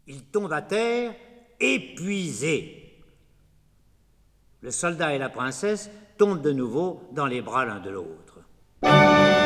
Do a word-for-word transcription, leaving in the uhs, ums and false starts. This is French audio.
Il tombe à terre, épuisé. Le soldat et la princesse tombent de nouveau dans les bras l'un de l'autre.